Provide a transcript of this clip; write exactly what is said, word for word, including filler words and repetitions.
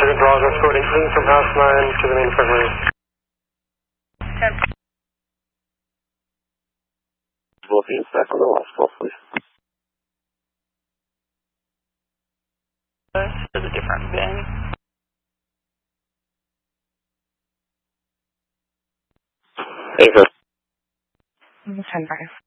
Sergeant Draws escorting in from House nine to the main infirmary. ten. Both units back on the last call, please. There's a different bin. Hey, sir. ten five.